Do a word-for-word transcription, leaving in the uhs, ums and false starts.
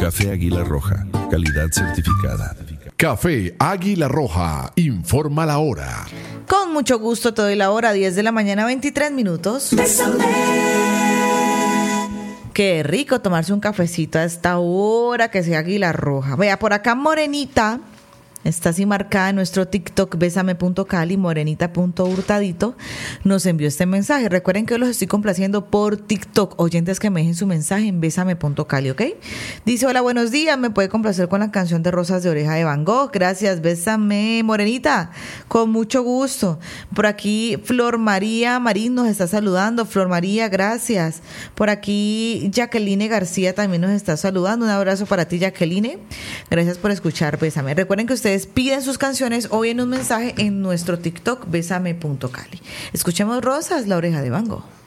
Café Águila Roja, calidad certificada. Café Águila Roja, informa la hora. Con mucho gusto te doy la hora, diez de la mañana, veintitrés minutos. Bésame. Qué rico tomarse un cafecito a esta hora, que sea Águila Roja. Vea, por acá Morenita, está así marcada en nuestro TikTok, bésame punto cali, morenita punto hurtadito, nos envió este mensaje. Recuerden que los estoy complaciendo por TikTok. Oyentes que me dejen su mensaje en bésame punto cali, ¿ok? Dice, hola, buenos días, me puede complacer con la canción de Rosas de Oreja de Van Gogh. Gracias, bésame, Morenita, con mucho gusto. Por aquí Flor María Marín nos está saludando. Flor María, gracias. Por aquí Jacqueline García también nos está saludando. Un abrazo para ti, Jacqueline. Gracias por escuchar, bésame. Recuerden que ustedes piden sus canciones o en un mensaje en nuestro TikTok, bésame punto cali. Escuchemos Rosas, la Oreja de Van Gogh.